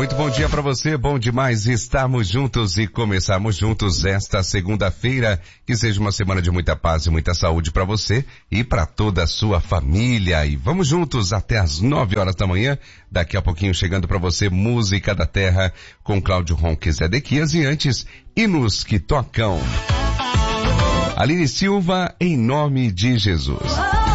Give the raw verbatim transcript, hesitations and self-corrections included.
Muito bom dia para você, bom demais estarmos juntos e começarmos juntos esta segunda-feira. Que seja uma semana de muita paz e muita saúde para você e para toda a sua família. E vamos juntos até as nove horas da manhã. Daqui a pouquinho chegando para você Música da Terra com Cláudio Ronques e Edequias e antes Hinos que Tocam. Aline Silva, em nome de Jesus.